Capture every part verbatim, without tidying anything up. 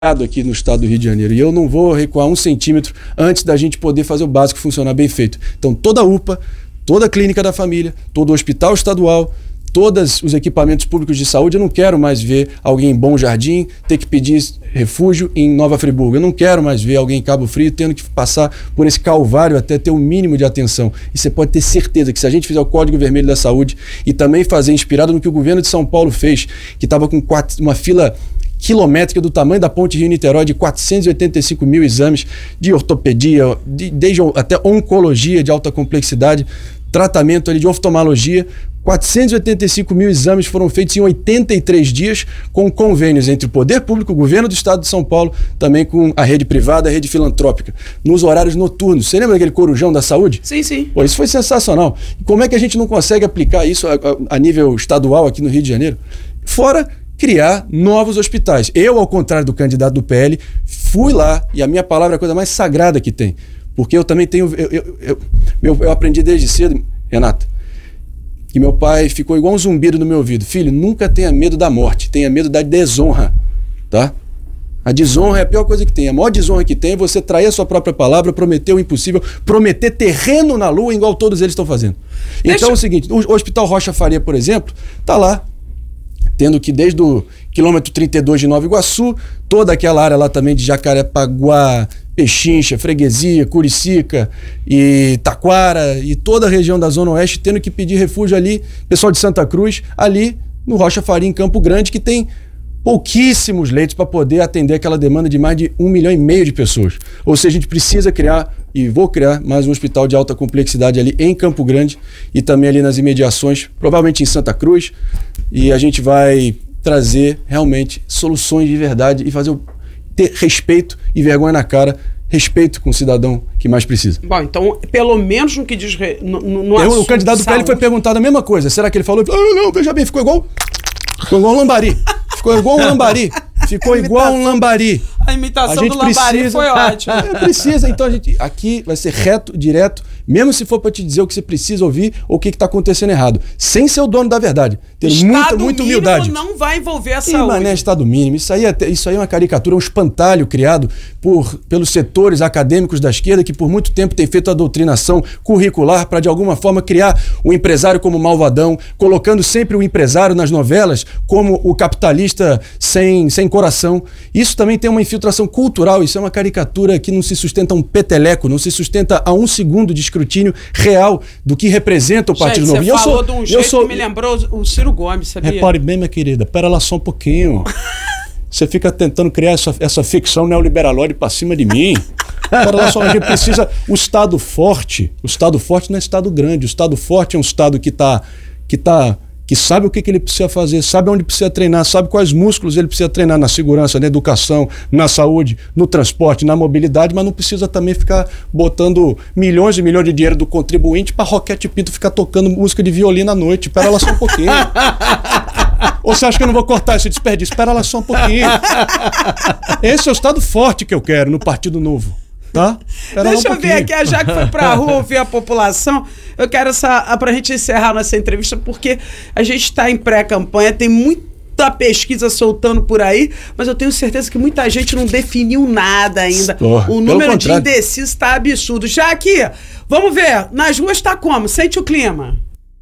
aqui no estado do Rio de Janeiro, e eu não vou recuar um centímetro antes da gente poder fazer o básico funcionar bem feito. Então toda a U P A, toda a clínica da família, todo o hospital estadual, todos os equipamentos públicos de saúde, eu não quero mais ver alguém em Bom Jardim ter que pedir refúgio em Nova Friburgo. Eu não quero mais ver alguém em Cabo Frio tendo que passar por esse calvário até ter o um mínimo de atenção. E você pode ter certeza que se a gente fizer o Código Vermelho da Saúde e também fazer inspirado no que o governo de São Paulo fez, que estava com quatro, uma fila quilométrica do tamanho da ponte Rio-Niterói de quatrocentos e oitenta e cinco mil exames de ortopedia, de, desde até oncologia de alta complexidade, tratamento ali de oftalmologia. quatrocentos e oitenta e cinco mil exames foram feitos em oitenta e três dias, com convênios entre o poder público, o governo do estado de São Paulo, também com a rede privada, a rede filantrópica, nos horários noturnos. Você lembra daquele corujão da saúde? Sim, sim. Pô, isso foi sensacional. E como é que a gente não consegue aplicar isso a, a, a nível estadual aqui no Rio de Janeiro? Fora criar novos hospitais. Eu, ao contrário do candidato do P L, fui lá, e a minha palavra é a coisa mais sagrada que tem. Porque eu também tenho... Eu, eu, eu, eu, eu aprendi desde cedo, Renata, que meu pai ficou igual um zumbido no meu ouvido. Filho, nunca tenha medo da morte, tenha medo da desonra, tá? A desonra é a pior coisa que tem. A maior desonra que tem é você trair a sua própria palavra, prometer o impossível, prometer terreno na lua, igual todos eles estão fazendo. Então Deixa... é o seguinte, o Hospital Rocha Faria, por exemplo, tá lá, tendo que desde o quilômetro trinta e dois de Nova Iguaçu, toda aquela área lá também de Jacarepaguá, Pechincha, Freguesia, Curicica e Taquara e toda a região da Zona Oeste tendo que pedir refúgio ali, pessoal de Santa Cruz, ali no Rocha Faria, em Campo Grande, que tem pouquíssimos leitos para poder atender aquela demanda de mais de um milhão e meio de pessoas. Ou seja, a gente precisa criar, e vou criar, mais um hospital de alta complexidade ali em Campo Grande e também ali nas imediações, provavelmente em Santa Cruz, e a gente vai trazer realmente soluções de verdade e fazer o, ter respeito e vergonha na cara, respeito com o cidadão que mais precisa. Bom, então, pelo menos no que diz re... no, no, no Eu, o candidato do P L foi perguntado a mesma coisa. Será que ele falou? Ah, não, veja bem, ficou igual, ficou igual um lambari. Ficou igual um lambari. Ficou igual um lambari. A imitação a gente do lambari precisa, foi ótima. É, precisa, então a gente aqui vai ser reto, direto, mesmo se for para te dizer o que você precisa ouvir ou o que está acontecendo errado, sem ser o dono da verdade, tendo muita, muita humildade. Estado mínimo não vai envolver a e, saúde. Mané, estado mínimo, isso aí, é, isso aí é uma caricatura, um espantalho criado por, pelos setores acadêmicos da esquerda que por muito tempo tem feito a doutrinação curricular para de alguma forma criar o empresário como malvadão, colocando sempre o empresário nas novelas como o capitalista sem, sem coração. Isso também tem uma infiltração cultural, isso é uma caricatura que não se sustenta um peteleco, não se sustenta a um segundo de escrutínio real do que representa o Partido Gente, Novo. Você eu falou sou, de um eu jeito sou... que me lembrou o Ciro Gomes, sabia? Repare bem, minha querida, pera lá só um pouquinho. Você fica tentando criar essa, essa ficção neoliberalóide pra cima de mim. Pera lá só, a gente precisa... O Estado forte, o Estado forte não é Estado grande, o Estado forte é um Estado que tá... Que tá que sabe o que, que ele precisa fazer, sabe onde precisa treinar, sabe quais músculos ele precisa treinar na segurança, na educação, na saúde, no transporte, na mobilidade, mas não precisa também ficar botando milhões e milhões de dinheiro do contribuinte para Roquete Pinto ficar tocando música de violino à noite. Espera lá só um pouquinho. Ou você acha que eu não vou cortar esse desperdício? Espera lá só um pouquinho. Esse é o Estado forte que eu quero no Partido Novo. Tá? Deixa um eu ver aqui, a Jaque foi pra rua ouvir a população. Eu quero essa, pra gente encerrar nossa entrevista, porque a gente está em pré-campanha, tem muita pesquisa soltando por aí, mas eu tenho certeza que muita gente não definiu nada ainda. Oh, o número de indecisos está absurdo. Jaque, vamos ver, nas ruas está como? Sente o clima.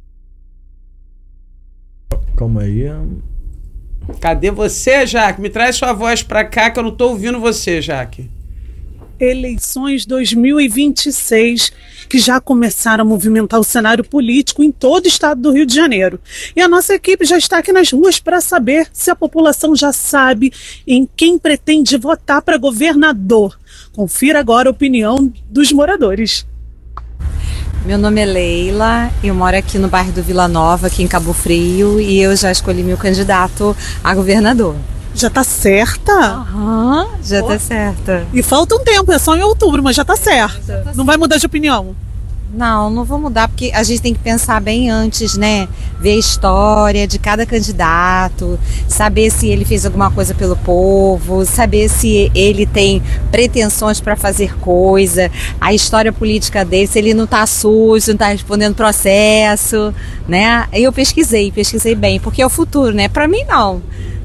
Calma aí. Cadê você, Jaque? Me traz sua voz pra cá que eu não tô ouvindo você, Jaque. Eleições dois mil e vinte e seis, que já começaram a movimentar o cenário político em todo o estado do Rio de Janeiro. E a nossa equipe já está aqui nas ruas para saber se a população já sabe em quem pretende votar para governador. Confira agora a opinião dos moradores. Meu nome é Leila, eu moro aqui no bairro do Vila Nova, aqui em Cabo Frio, e eu já escolhi meu candidato a governador. Já tá certa? Aham, uhum, já oh. tá certa. E falta um tempo, é só em outubro, mas já tá certa. Já tá não vai mudar de opinião? Não, não vou mudar, porque a gente tem que pensar bem antes, né? Ver a história de cada candidato, saber se ele fez alguma coisa pelo povo, saber se ele tem pretensões para fazer coisa, a história política dele, se ele não tá sujo, não tá respondendo processo, né? Eu pesquisei, pesquisei bem, porque é o futuro, né? Para mim, não.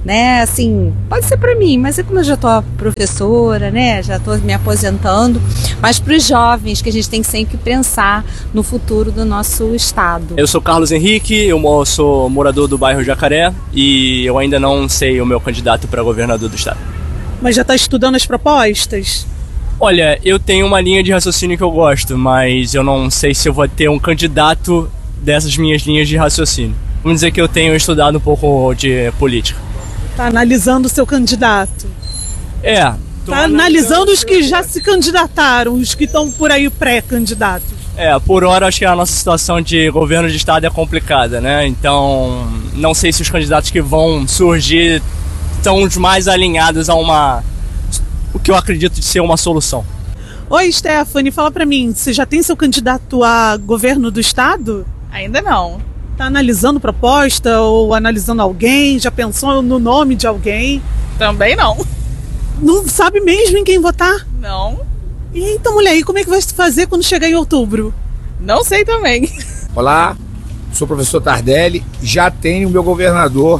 né? Assim, pode ser para mim, mas é como eu já tô professora, né? Já tô me aposentando, mas para os jovens que a gente tem que sempre pensar no futuro do nosso estado. Eu sou Carlos Henrique, eu sou morador do bairro Jacaré e eu ainda não sei o meu candidato para governador do estado. Mas já está estudando as propostas? Olha, eu tenho uma linha de raciocínio que eu gosto, mas eu não sei se eu vou ter um candidato dessas minhas linhas de raciocínio. Vamos dizer que eu tenho estudado um pouco de política. Tá analisando o seu candidato? É. Tá analisando os que já se candidataram, os que estão por aí pré-candidatos. É, por hora acho que a nossa situação de governo de estado é complicada, né? Então, não sei se os candidatos que vão surgir estão os mais alinhados a uma... o que eu acredito de ser uma solução. Oi, Stephanie, fala pra mim, você já tem seu candidato a governo do estado? Ainda não. Tá analisando proposta ou analisando alguém? Já pensou no nome de alguém? Também não. Não sabe mesmo em quem votar? Não. Eita, mulher, e como é que vai fazer quando chegar em outubro? Não sei também. Olá, sou o professor Tardelli, já tenho o meu governador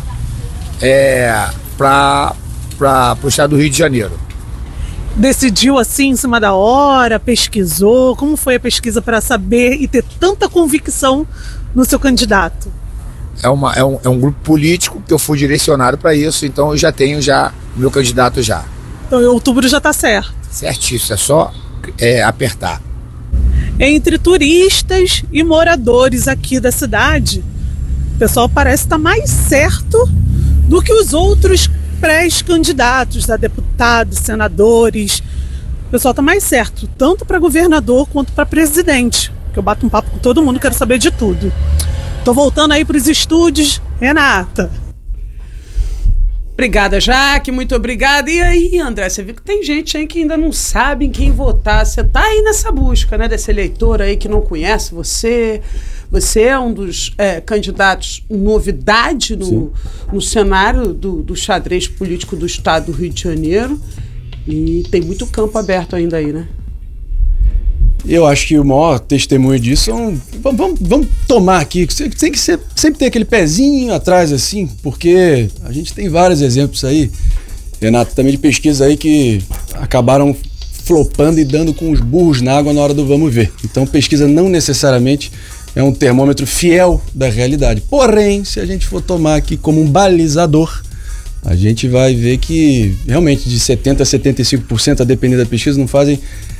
é, para o estado do Rio de Janeiro. Decidiu assim em cima da hora, pesquisou? Como foi a pesquisa para saber e ter tanta convicção no seu candidato? É, uma, é, um, é um grupo político que eu fui direcionado para isso, então eu já tenho já o meu candidato já. Então em outubro já está certo? Certíssimo, é só é, apertar. Entre turistas e moradores aqui da cidade, o pessoal parece estar mais certo do que os outros pré-candidatos a deputados, senadores. O pessoal está mais certo, tanto para governador quanto para presidente. Que eu bato um papo com todo mundo, quero saber de tudo. Tô voltando aí para os estúdios, Renata. Obrigada, Jaque, muito obrigada. E aí, André, você viu que tem gente aí que ainda não sabe em quem votar. Você tá aí nessa busca, né, desse eleitor aí que não conhece você. Você é um dos é, candidatos novidade no, no cenário do, do xadrez político do estado do Rio de Janeiro. E tem muito campo aberto ainda aí, né? Eu acho que o maior testemunho disso é um... Vamos, vamos, vamos tomar aqui. Tem que ser, sempre ter aquele pezinho atrás, assim, porque a gente tem vários exemplos aí, Renato, também de pesquisa aí que acabaram flopando e dando com os burros na água na hora do vamos ver. Então, pesquisa não necessariamente é um termômetro fiel da realidade. Porém, se a gente for tomar aqui como um balizador, a gente vai ver que realmente de setenta por cento a setenta e cinco por cento, a depender da pesquisa, não fazem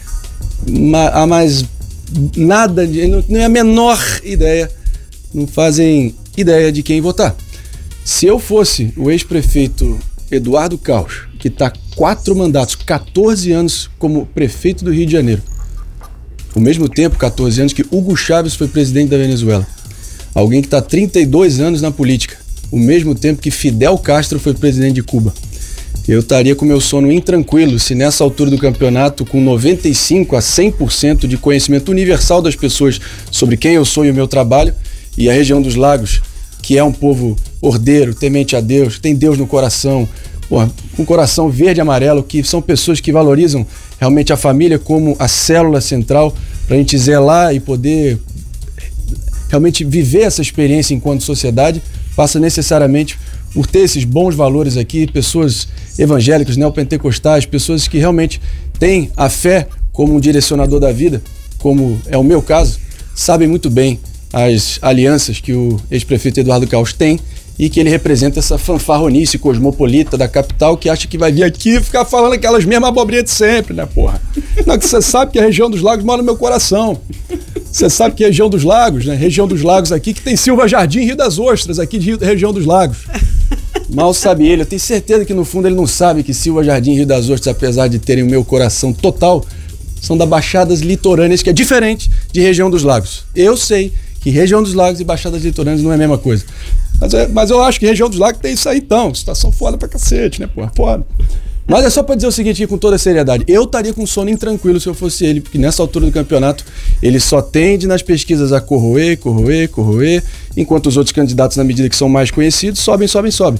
a mais nada, não é a menor ideia, não fazem ideia de quem votar. Se eu fosse o ex-prefeito Eduardo Caos, que está quatro mandatos, quatorze anos como prefeito do Rio de Janeiro, ao mesmo tempo, quatorze anos que Hugo Chávez foi presidente da Venezuela, alguém que está trinta e dois anos na política, ao mesmo tempo que Fidel Castro foi presidente de Cuba, eu estaria com meu sono intranquilo se nessa altura do campeonato, com noventa e cinco a cem por cento de conhecimento universal das pessoas sobre quem eu sou e o meu trabalho, e a região dos lagos, que é um povo ordeiro, temente a Deus, tem Deus no coração, porra, com coração verde e amarelo, que são pessoas que valorizam realmente a família como a célula central para a gente zelar e poder realmente viver essa experiência enquanto sociedade, passa necessariamente por ter esses bons valores aqui, pessoas evangélicas, neopentecostais, pessoas que realmente têm a fé como um direcionador da vida, como é o meu caso, sabem muito bem as alianças que o ex-prefeito Eduardo Caos tem e que ele representa essa fanfarronice cosmopolita da capital que acha que vai vir aqui e ficar falando aquelas mesmas abobrinhas de sempre, né, porra? Não, que você sabe que a região dos lagos mora no meu coração. Você sabe que a região dos lagos, né? Região dos lagos aqui, que tem Silva Jardim e Rio das Ostras, aqui de Rio, região dos lagos. Mal sabe ele, eu tenho certeza que no fundo ele não sabe que Silva Jardim e Rio das Ostras, apesar de terem o meu coração total, são da Baixadas Litorâneas, que é diferente de região dos lagos. Eu sei que região dos lagos e Baixadas Litorâneas não é a mesma coisa. Mas, é, mas eu acho que região dos lagos tem isso aí então, situação foda pra cacete, né, porra, foda. Mas é só pra dizer o seguinte aqui com toda a seriedade, eu estaria com sono intranquilo se eu fosse ele, porque nessa altura do campeonato ele só tende nas pesquisas a corroer, corroer, corroer, enquanto os outros candidatos, na medida que são mais conhecidos, sobem, sobem, sobem.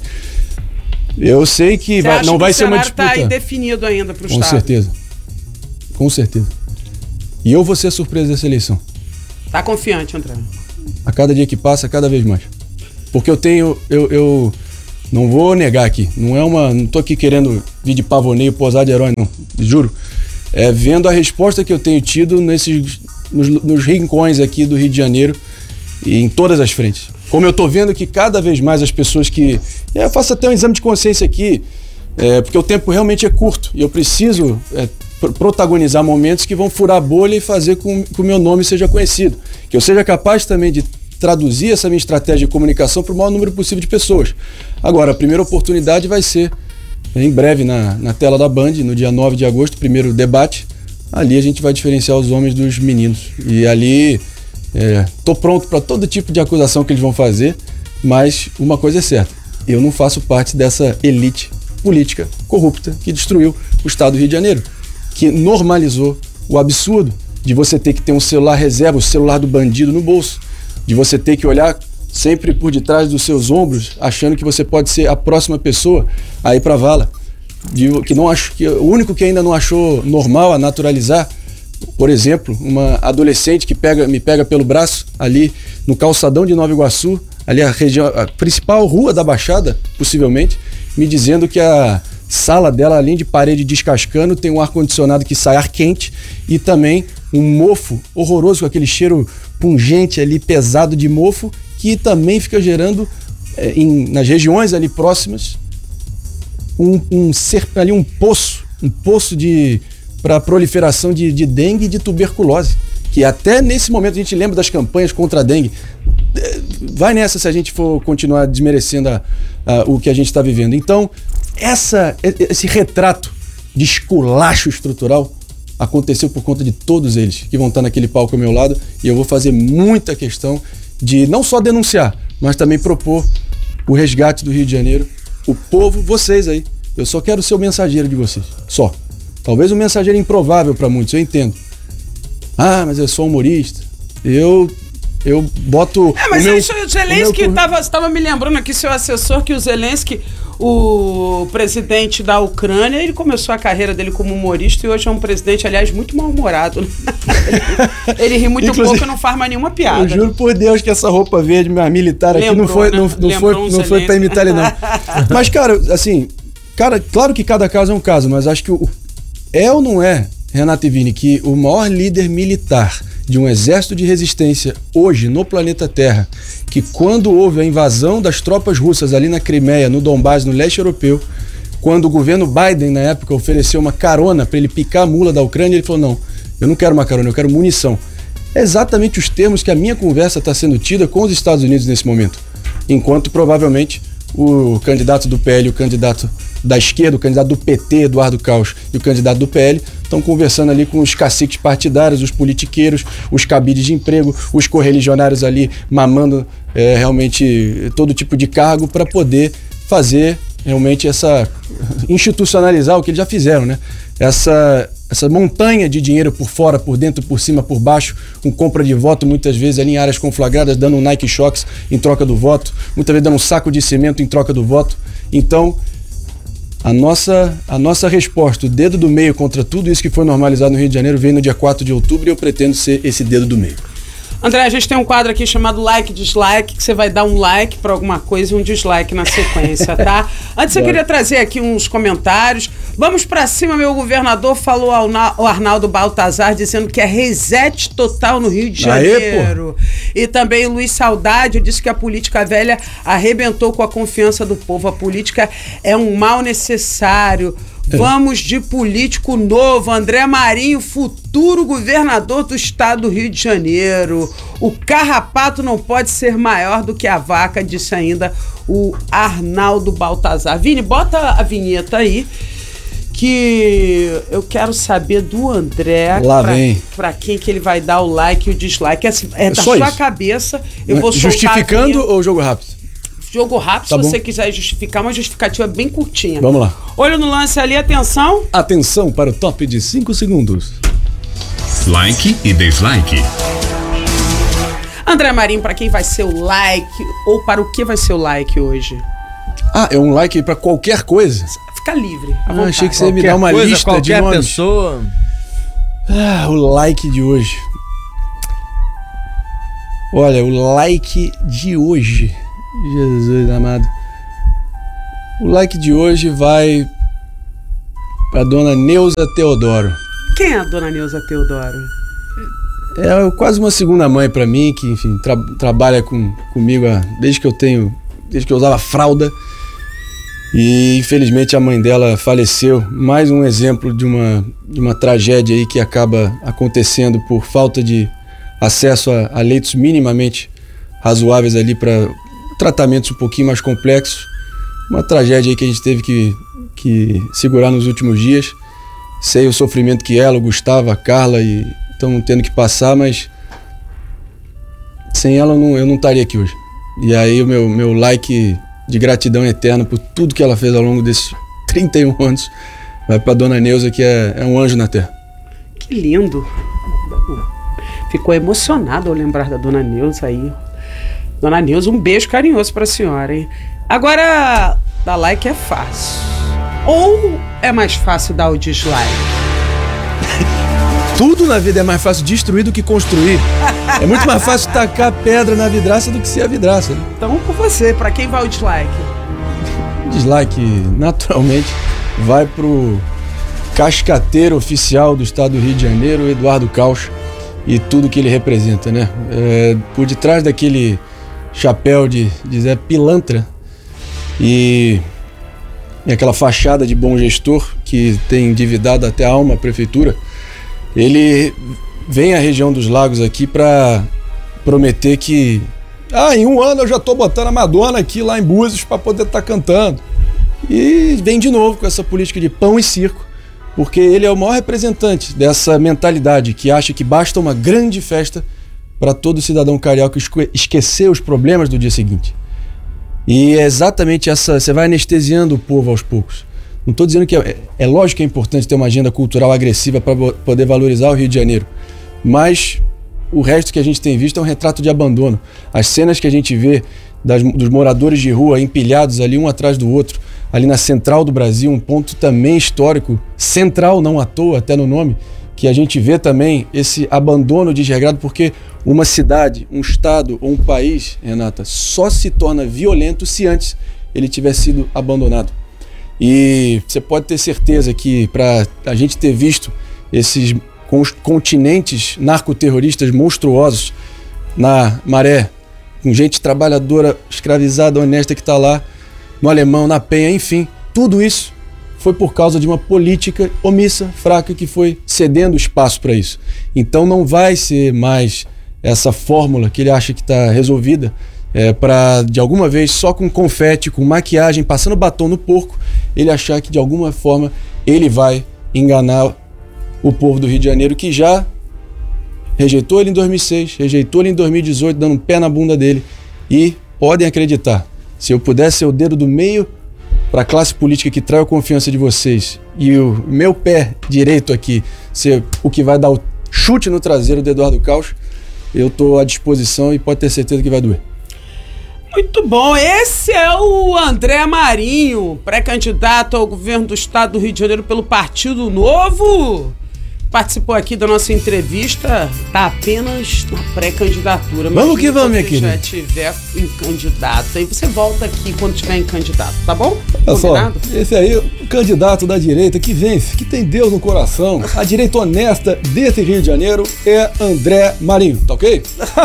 Eu sei que vai, não vai ser uma disputa. O cenário tá indefinido ainda pro com Estado. Com certeza, com certeza. E eu vou ser a surpresa dessa eleição. Tá confiante, André? A cada dia que passa, cada vez mais. Porque eu tenho, eu, eu Não vou negar aqui. Não é uma. Não tô aqui querendo vir de pavoneio, posar de herói, não. Juro. É vendo a resposta que eu tenho tido nesses, nos, nos rincões aqui do Rio de Janeiro e em todas as frentes. Como eu tô vendo que cada vez mais as pessoas que... Eu faço até um exame de consciência aqui, é, porque o tempo realmente é curto e eu preciso é, protagonizar momentos que vão furar a bolha e fazer com que o meu nome seja conhecido. Que eu seja capaz também de traduzir essa minha estratégia de comunicação para o maior número possível de pessoas. Agora, a primeira oportunidade vai ser em breve na, na tela da Band, no dia nove de agosto, primeiro debate. Ali a gente vai diferenciar os homens dos meninos. E ali é, tô pronto para todo tipo de acusação que eles vão fazer, mas uma coisa é certa, eu não faço parte dessa elite política corrupta que destruiu o estado do Rio de Janeiro, que normalizou o absurdo de você ter que ter um celular reserva, o celular do bandido no bolso, de você ter que olhar sempre por detrás dos seus ombros, achando que você pode ser a próxima pessoa a ir para a vala. De, que não acho, que, o único que ainda não achou normal a naturalizar, por exemplo, uma adolescente que pega, me pega pelo braço ali no calçadão de Nova Iguaçu, ali a região, a principal rua da Baixada, possivelmente, me dizendo que a sala dela, além de parede descascando, tem um ar-condicionado que sai ar quente e também um mofo horroroso com aquele cheiro pungente ali, pesado de mofo, que também fica gerando é, em, nas regiões ali próximas um, um, ser, ali um poço, um poço de para proliferação de, de dengue e de tuberculose, que até nesse momento a gente lembra das campanhas contra a dengue. Vai nessa se a gente for continuar desmerecendo a, a, o que a gente está vivendo. Então, essa, esse retrato de esculacho estrutural aconteceu por conta de todos eles que vão estar naquele palco ao meu lado, e eu vou fazer muita questão de não só denunciar, mas também propor o resgate do Rio de Janeiro. O povo, vocês aí, eu só quero ser o mensageiro de vocês, só. Talvez um mensageiro improvável para muitos, eu entendo. Ah, mas eu sou humorista. Eu eu boto... É, mas o meu, isso, o Zelensky estava meu... me lembrando aqui, seu assessor, que o Zelensky, o presidente da Ucrânia, ele começou a carreira dele como humorista e hoje é um presidente, aliás, muito mal-humorado. Né? ele, ele ri muito pouco e não faz mais nenhuma piada. Eu juro por Deus que essa roupa verde militar aqui Lembrou, não foi, né? não, não foi, um não foi para imitar ele, não. Mas, cara, assim, cara, claro que cada caso é um caso, mas acho que o, é ou não é, Renato Ivini, que o maior líder militar de um exército de resistência hoje no planeta Terra, que quando houve a invasão das tropas russas ali na Crimeia, no Donbás, no leste europeu, quando o governo Biden, na época, ofereceu uma carona para ele picar a mula da Ucrânia, ele falou, não, eu não quero uma carona, eu quero munição. É exatamente os termos que a minha conversa está sendo tida com os Estados Unidos nesse momento. Enquanto, provavelmente, o candidato do P L, o candidato da esquerda, o candidato do P T, Eduardo Caos, e o candidato do P L, estão conversando ali com os caciques partidários, os politiqueiros, os cabides de emprego, os correligionários ali mamando é, realmente todo tipo de cargo para poder fazer realmente essa... institucionalizar o que eles já fizeram, né? Essa, essa montanha de dinheiro por fora, por dentro, por cima, por baixo, com compra de voto, muitas vezes ali em áreas conflagradas, dando um Nike Shocks em troca do voto, muitas vezes dando um saco de cimento em troca do voto. Então, a nossa, a nossa resposta, o dedo do meio contra tudo isso que foi normalizado no Rio de Janeiro, vem no dia quatro de outubro e eu pretendo ser esse dedo do meio. André, a gente tem um quadro aqui chamado Like Dislike, que você vai dar um like para alguma coisa e um dislike na sequência, tá? Antes eu queria trazer aqui uns comentários. Vamos para cima, meu governador falou ao o Arnaldo Baltazar dizendo que é reset total no Rio de Janeiro. Aê, e também Luiz Saudade disse que a política velha arrebentou com a confiança do povo. A política é um mal necessário. Vamos de político novo, André Marinho, futuro governador do estado do Rio de Janeiro. O carrapato não pode ser maior do que a vaca, disse ainda o Arnaldo Baltazar. Vini, bota a vinheta aí, que eu quero saber do André. Lá pra, vem. Pra quem que ele vai dar o like e o dislike. É, é da sua isso. cabeça. Eu vou Justificando ou jogo rápido? Jogo rápido, tá se bom. Você quiser justificar, uma justificativa bem curtinha. Vamos lá. Olho no lance ali, atenção. Atenção para o top de cinco segundos. Like e dislike. André Marinho, para quem vai ser o like ou para o que vai ser o like hoje? Ah, é um like para qualquer coisa? Fica livre. Ah, achei que você ia me dar uma coisa, lista de qualquer nomes. pessoa. Ah, o like de hoje. Olha, o like de hoje. Jesus amado. O like de hoje vai para dona Neuza Teodoro. Quem é a dona Neuza Teodoro? É quase uma segunda mãe para mim, que enfim tra- trabalha com, comigo há, desde que eu tenho, desde que eu usava fralda. E infelizmente a mãe dela faleceu. Mais um exemplo de uma, de uma tragédia aí que acaba acontecendo por falta de acesso a, a leitos minimamente razoáveis ali para tratamentos um pouquinho mais complexos. Uma tragédia aí que a gente teve que, que segurar nos últimos dias. Sei o sofrimento que ela, o Gustavo, a Carla estão tendo que passar, mas sem ela eu não, eu não estaria aqui hoje. E aí o meu, meu like de gratidão eterna por tudo que ela fez ao longo desses trinta e um anos vai para dona Neuza, que é, é um anjo na terra. Que lindo. Ficou emocionado ao lembrar da dona Neuza aí. Dona Neuza, um beijo carinhoso pra senhora, hein? Agora, dar like é fácil. Ou é mais fácil dar o dislike? Tudo na vida é mais fácil destruir do que construir. É muito mais fácil tacar pedra na vidraça do que ser a vidraça, né? Então, com você, pra quem vai o dislike? Dislike, naturalmente, vai pro cascateiro oficial do estado do Rio de Janeiro, Eduardo Caucho, e tudo que ele representa, né? É, por detrás daquele chapéu de, de Zé Pilantra e, e aquela fachada de bom gestor que tem endividado até a alma a prefeitura, ele vem à região dos lagos aqui para prometer que ah, em um ano eu já tô botando a Madonna aqui lá em Búzios para poder estar tá cantando. E vem de novo com essa política de pão e circo, porque ele é o maior representante dessa mentalidade que acha que basta uma grande festa para todo cidadão carioca esquecer os problemas do dia seguinte. E é exatamente essa, você vai anestesiando o povo aos poucos. Não estou dizendo que é, é lógico que é importante ter uma agenda cultural agressiva para poder valorizar o Rio de Janeiro, mas o resto que a gente tem visto é um retrato de abandono. As cenas que a gente vê das, dos moradores de rua empilhados ali um atrás do outro, ali na central do Brasil, um ponto também histórico, central não à toa, até no nome, que a gente vê também esse abandono desregrado, porque uma cidade, um estado ou um país, Renata, só se torna violento se antes ele tiver sido abandonado. E você pode ter certeza que para a gente ter visto esses continentes narcoterroristas monstruosos na Maré, com gente trabalhadora, escravizada, honesta que está lá, no Alemão, na Penha, enfim, tudo isso foi por causa de uma política omissa, fraca, que foi cedendo espaço para isso. Então não vai ser mais essa fórmula que ele acha que está resolvida, é, para de alguma vez, só com confete, com maquiagem, passando batom no porco, ele achar que de alguma forma ele vai enganar o povo do Rio de Janeiro, que já rejeitou ele em dois mil e seis, rejeitou ele em dois mil e dezoito, dando um pé na bunda dele. E podem acreditar, se eu pudesse ser o dedo do meio para a classe política que trai a confiança de vocês e o meu pé direito aqui ser o que vai dar o chute no traseiro do Eduardo Caucho, eu estou à disposição e pode ter certeza que vai doer. Muito bom, esse é o André Marinho, pré-candidato ao governo do estado do Rio de Janeiro pelo Partido Novo. Participou aqui da nossa entrevista, tá apenas na pré-candidatura. Vamos que vamos, minha querida. Se já tiver em candidato, aí você volta aqui quando tiver em candidato, tá bom? Olha só, esse aí, o candidato da direita que vence, que tem Deus no coração, a direita honesta desse Rio de Janeiro é André Marinho, tá ok?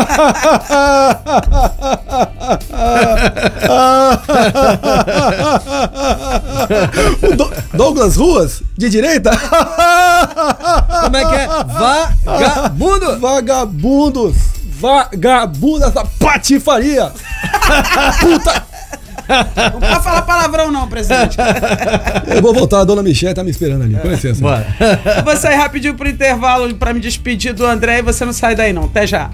O Do- Douglas Ruas, de direita? Como é que é? Vagabundo! Vagabundos! Vagabundos, essa patifaria! Puta! Não pode falar palavrão não, presidente. Eu vou voltar, a dona Michelle tá me esperando ali, com licença. Bora. Eu vou sair rapidinho pro intervalo pra me despedir do André e você não sai daí não, até já.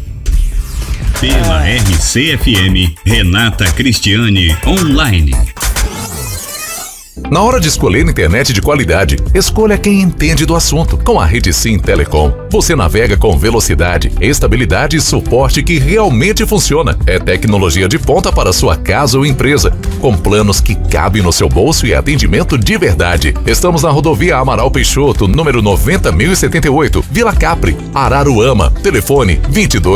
Pela R C F M, Renata Cristiane Online. Na hora de escolher internet de qualidade, escolha quem entende do assunto. Com a Rede Sim Telecom, você navega com velocidade, estabilidade e suporte que realmente funciona. É tecnologia de ponta para sua casa ou empresa, com planos que cabem no seu bolso e atendimento de verdade. Estamos na rodovia Amaral Peixoto, número noventa mil e setenta e oito, Vila Capri, Araruama. Telefone vinte e dois,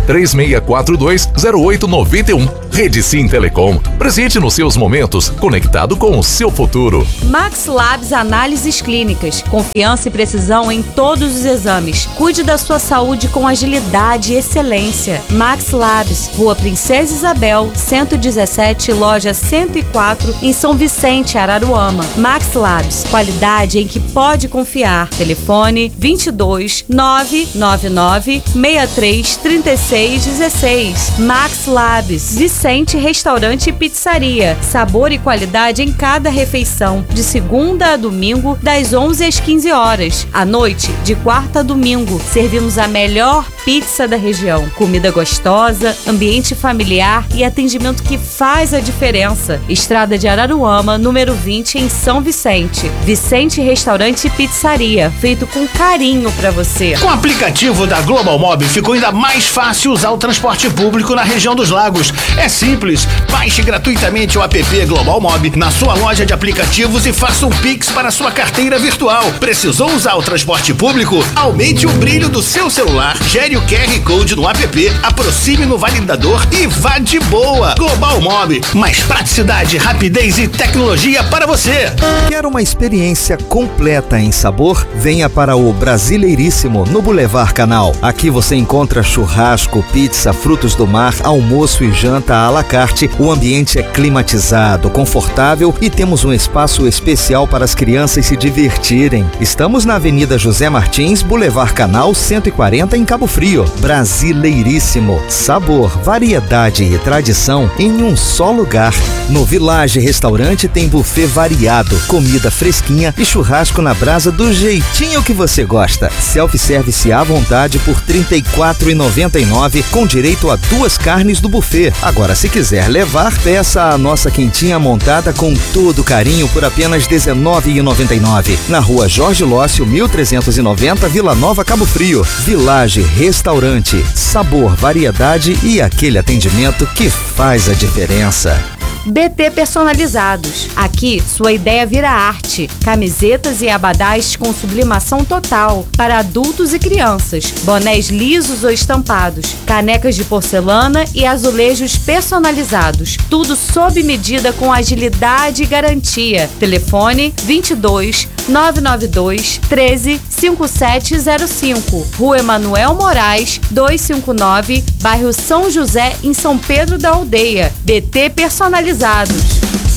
três seis quatro dois, zero oito nove um. Rede Sim Telecom, presente nos seus momentos, conectado com o seu futuro. Max Labs Análises Clínicas, confiança e precisão em todos os exames. Cuide da sua saúde com agilidade e excelência. Max Labs, Rua Princesa Isabel, cento e dezessete, loja cento e quatro, em São Vicente, Araruama. Max Labs, qualidade em que pode confiar. Telefone vinte e dois, nove nove nove, seis três, três seis um seis. Max Labs, Vicente Restaurante e Pizzaria. Sabor e qualidade em cada refeição. De segunda a domingo, das onze às quinze horas. À noite, de quarta a domingo, servimos a melhor pizza da região. Comida gostosa, ambiente familiar e atendimento que faz a diferença. Estrada de Araruama, número vinte, em São Vicente. Vicente Restaurante e Pizzaria, feito com carinho pra você. Com o aplicativo da Global Mob ficou ainda mais fácil usar o transporte público na região dos lagos. É simples, baixe gratuitamente o app Global Mob na sua loja de aplicativos e faça um Pix para sua carteira virtual. Precisou usar o transporte público? Aumente o brilho do seu celular, gere o Q R Code no app, aproxime no validador e vá de boa. Global Mob, mais praticidade, rapidez e tecnologia para você. Quer uma experiência completa em sabor? Venha para o Brasileiríssimo, no Boulevard Canal. Aqui você encontra churrasco, pizza, frutos do mar, almoço e janta à la carte. O ambiente é climatizado, confortável e temos um espaço especial para as crianças se divertirem. Estamos na Avenida José Martins, Boulevard Canal cento e quarenta, em Cabo Frio. Brasileiríssimo. Sabor, variedade e tradição em um só lugar. No Village Restaurante tem buffet variado, comida fresquinha e churrasco na brasa do jeitinho que você gosta. Self-service à vontade por trinta e quatro reais e noventa e nove centavos, com direito a duas carnes do buffet. Agora, se quiser levar, peça a nossa quentinha montada com todo carinho por apenas dezenove reais e noventa e nove centavos. Na Rua Jorge Lócio, mil trezentos e noventa, Vila Nova, Cabo Frio. Village Restaurante. Sabor, variedade e aquele atendimento que faz a diferença. B T Personalizados. Aqui, sua ideia vira arte. Camisetas e abadás com sublimação total para adultos e crianças. Bonés lisos ou estampados. Canecas de porcelana e azulejos personalizados. Tudo sob medida com agilidade e garantia. Telefone vinte e dois, nove nove dois, treze, cinquenta e sete zero cinco. Rua Emanuel Moraes, duzentos e cinquenta e nove, bairro São José, em São Pedro da Aldeia. B T Personalizados.